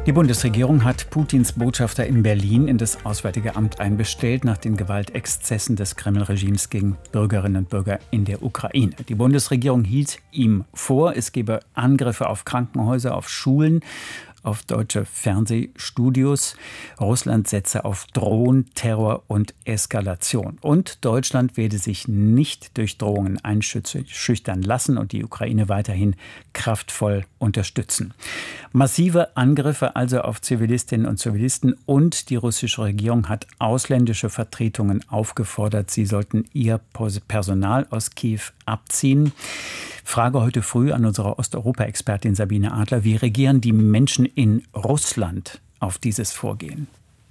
Die Bundesregierung hat Putins Botschafter in Berlin in das Auswärtige Amt einbestellt nach den Gewaltexzessen des Kreml-Regimes gegen Bürgerinnen und Bürger in der Ukraine. Die Bundesregierung hielt ihm vor, es gebe Angriffe auf Krankenhäuser, auf Schulen, auf deutsche Fernsehstudios. Russland setze auf Drohen, Terror und Eskalation. Und Deutschland werde sich nicht durch Drohungen einschüchtern lassen und die Ukraine weiterhin kraftvoll unterstützen. Massive Angriffe also auf Zivilistinnen und Zivilisten, und die russische Regierung hat ausländische Vertretungen aufgefordert, sie sollten ihr Personal aus Kiew abziehen. Frage heute früh an unsere Osteuropa-Expertin Sabine Adler: Wie reagieren die Menschen in Russland auf dieses Vorgehen?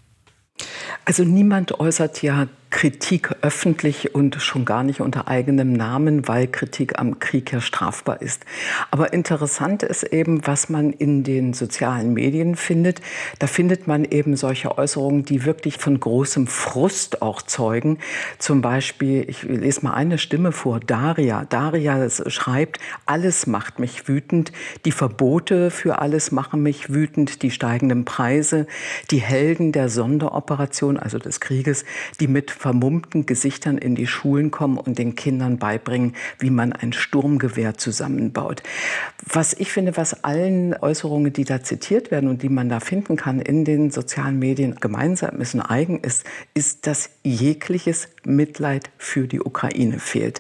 Also niemand äußert ja Kritik öffentlich und schon gar nicht unter eigenem Namen, weil Kritik am Krieg ja strafbar ist. Aber interessant ist eben, was man in den sozialen Medien findet. Da findet man eben solche Äußerungen, die wirklich von großem Frust auch zeugen. Zum Beispiel, ich lese mal eine Stimme vor, Daria. Daria schreibt: Alles macht mich wütend. Die Verbote für alles machen mich wütend. Die steigenden Preise, die Helden der Sonderoperation, also des Krieges, die mit vermummten Gesichtern in die Schulen kommen und den Kindern beibringen, wie man ein Sturmgewehr zusammenbaut. Was ich finde, was allen Äußerungen, die da zitiert werden und die man da finden kann in den sozialen Medien, gemeinsam ist und eigen ist, ist, dass jegliches Mitleid für die Ukraine fehlt.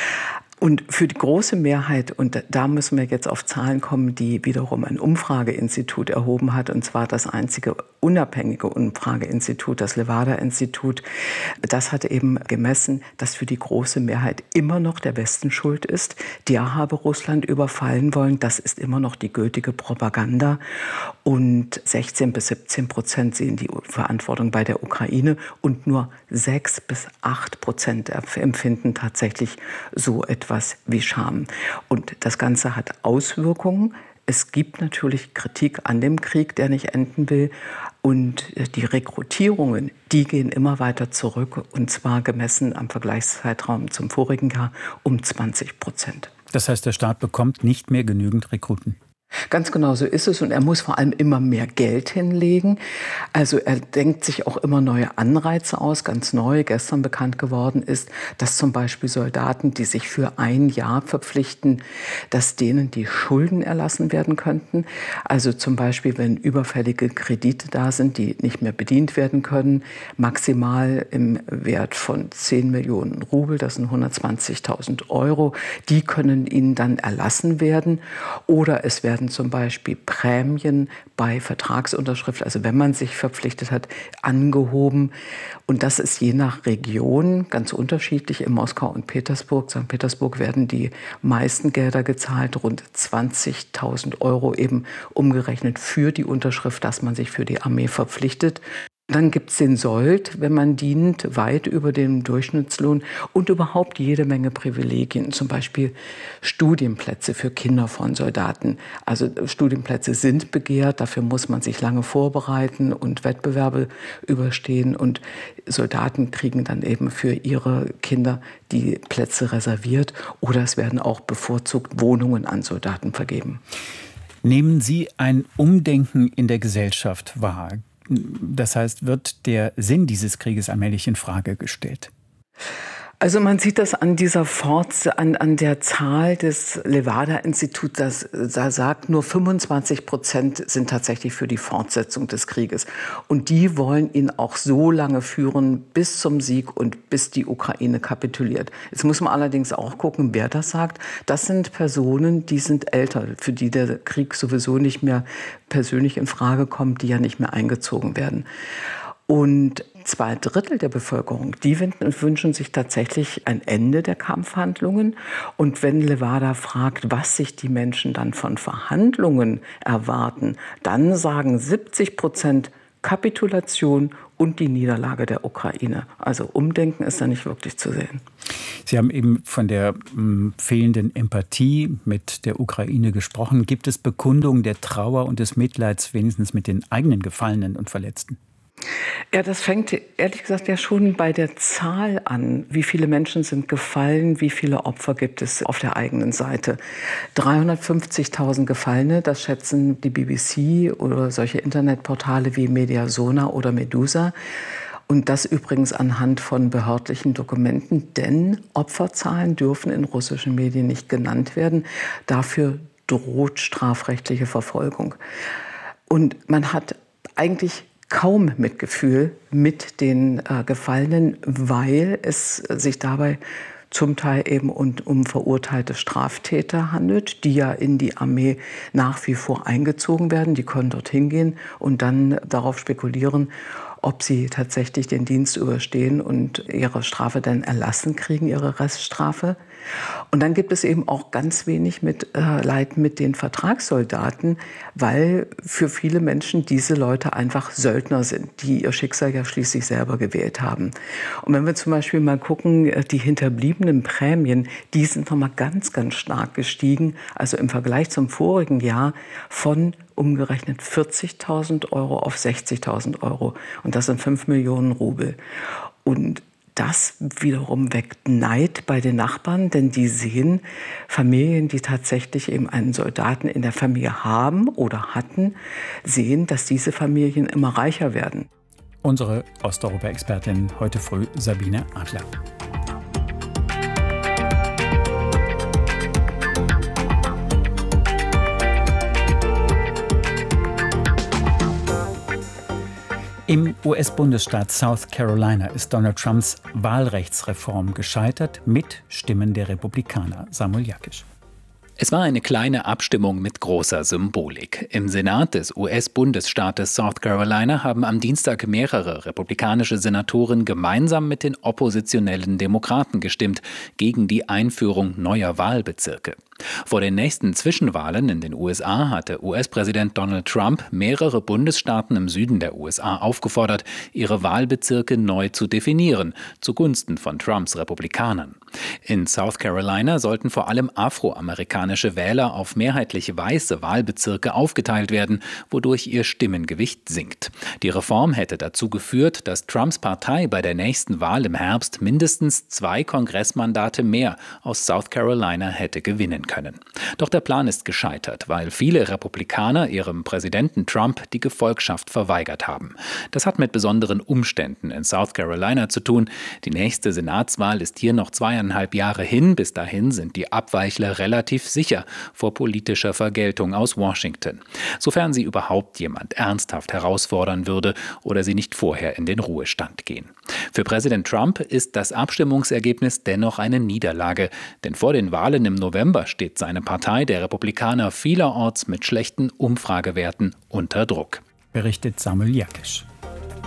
Und für die große Mehrheit, und da müssen wir jetzt auf Zahlen kommen, die wiederum ein Umfrageinstitut erhoben hat, und zwar das einzige unabhängige Umfrageinstitut, das Levada-Institut, das hat eben gemessen, dass für die große Mehrheit immer noch der Westen schuld ist. Der habe Russland überfallen wollen, das ist immer noch die gültige Propaganda. Und 16-17% sehen die Verantwortung bei der Ukraine und nur 6-8% empfinden tatsächlich so etwas wie Scham. Und das Ganze hat Auswirkungen. Es gibt natürlich Kritik an dem Krieg, der nicht enden will. Und die Rekrutierungen, die gehen immer weiter zurück. Und zwar gemessen am Vergleichszeitraum zum vorigen Jahr um 20%. Das heißt, der Staat bekommt nicht mehr genügend Rekruten? Ganz genau so ist es, und er muss vor allem immer mehr Geld hinlegen. Also er denkt sich auch immer neue Anreize aus. Ganz neu gestern bekannt geworden ist, dass zum Beispiel Soldaten, die sich für ein Jahr verpflichten, dass denen die Schulden erlassen werden könnten. Also zum Beispiel, wenn überfällige Kredite da sind, die nicht mehr bedient werden können, maximal im Wert von 10 Millionen Rubel, das sind 120.000 Euro, die können ihnen dann erlassen werden. Oder es werden zum Beispiel Prämien bei Vertragsunterschrift, also wenn man sich verpflichtet hat, angehoben. Und das ist je nach Region ganz unterschiedlich. In Moskau und Petersburg, St. Petersburg, werden die meisten Gelder gezahlt, rund 20.000 Euro eben umgerechnet für die Unterschrift, dass man sich für die Armee verpflichtet. Dann gibt es den Sold, wenn man dient, weit über dem Durchschnittslohn, und überhaupt jede Menge Privilegien, zum Beispiel Studienplätze für Kinder von Soldaten. Also Studienplätze sind begehrt, dafür muss man sich lange vorbereiten und Wettbewerbe überstehen, und Soldaten kriegen dann eben für ihre Kinder die Plätze reserviert, oder es werden auch bevorzugt Wohnungen an Soldaten vergeben. Nehmen Sie ein Umdenken in der Gesellschaft wahr? Das heißt, wird der Sinn dieses Krieges allmählich in Frage gestellt? Also man sieht das an dieser an der Zahl des Levada-Instituts, da sagt, nur 25% sind tatsächlich für die Fortsetzung des Krieges. Und die wollen ihn auch so lange führen bis zum Sieg und bis die Ukraine kapituliert. Jetzt muss man allerdings auch gucken, wer das sagt. Das sind Personen, die sind älter, für die der Krieg sowieso nicht mehr persönlich in Frage kommt, die ja nicht mehr eingezogen werden. Und 2/3 der Bevölkerung, die wünschen sich tatsächlich ein Ende der Kampfhandlungen. Und wenn Levada fragt, was sich die Menschen dann von Verhandlungen erwarten, dann sagen 70% Kapitulation und die Niederlage der Ukraine. Also Umdenken ist da nicht wirklich zu sehen. Sie haben eben von der fehlenden Empathie mit der Ukraine gesprochen. Gibt es Bekundungen der Trauer und des Mitleids wenigstens mit den eigenen Gefallenen und Verletzten? Ja, das fängt ehrlich gesagt ja schon bei der Zahl an. Wie viele Menschen sind gefallen? Wie viele Opfer gibt es auf der eigenen Seite? 350.000 Gefallene, das schätzen die BBC oder solche Internetportale wie Mediasona oder Medusa. Und das übrigens anhand von behördlichen Dokumenten, denn Opferzahlen dürfen in russischen Medien nicht genannt werden. Dafür droht strafrechtliche Verfolgung. Und man hat eigentlich kaum Mitgefühl mit den Gefallenen, weil es sich dabei zum Teil eben um verurteilte Straftäter handelt, die ja in die Armee nach wie vor eingezogen werden. Die können dorthin gehen und dann darauf spekulieren, ob sie tatsächlich den Dienst überstehen und ihre Strafe dann erlassen kriegen, ihre Reststrafe. Und dann gibt es eben auch ganz wenig Mitleid mit den Vertragssoldaten, weil für viele Menschen diese Leute einfach Söldner sind, die ihr Schicksal ja schließlich selber gewählt haben. Und wenn wir zum Beispiel mal gucken, die hinterbliebenen Prämien, die sind nochmal ganz, ganz stark gestiegen. Also im Vergleich zum vorigen Jahr von umgerechnet 40.000 Euro auf 60.000 Euro. Und das sind 5 Millionen Rubel. Und das wiederum weckt Neid bei den Nachbarn, denn die sehen Familien, die tatsächlich eben einen Soldaten in der Familie haben oder hatten, sehen, dass diese Familien immer reicher werden. Unsere Osteuropa-Expertin heute früh, Sabine Adler. Im US-Bundesstaat South Carolina ist Donald Trumps Wahlrechtsreform gescheitert mit Stimmen der Republikaner. Samuel Jakisch. Es war eine kleine Abstimmung mit großer Symbolik. Im Senat des US-Bundesstaates South Carolina haben am Dienstag mehrere republikanische Senatoren gemeinsam mit den oppositionellen Demokraten gestimmt gegen die Einführung neuer Wahlbezirke. Vor den nächsten Zwischenwahlen in den USA hatte US-Präsident Donald Trump mehrere Bundesstaaten im Süden der USA aufgefordert, ihre Wahlbezirke neu zu definieren, zugunsten von Trumps Republikanern. In South Carolina sollten vor allem afroamerikanische Wähler auf mehrheitlich weiße Wahlbezirke aufgeteilt werden, wodurch ihr Stimmengewicht sinkt. Die Reform hätte dazu geführt, dass Trumps Partei bei der nächsten Wahl im Herbst mindestens 2 Kongressmandate mehr aus South Carolina hätte gewinnen können. Doch der Plan ist gescheitert, weil viele Republikaner ihrem Präsidenten Trump die Gefolgschaft verweigert haben. Das hat mit besonderen Umständen in South Carolina zu tun. Die nächste Senatswahl ist hier noch 2,5 Jahre hin. Bis dahin sind die Abweichler relativ sicher vor politischer Vergeltung aus Washington, sofern sie überhaupt jemand ernsthaft herausfordern würde oder sie nicht vorher in den Ruhestand gehen. Für Präsident Trump ist das Abstimmungsergebnis dennoch eine Niederlage, denn vor den Wahlen im November steht seine Partei der Republikaner vielerorts mit schlechten Umfragewerten unter Druck. Berichtet Samuel Jakisch.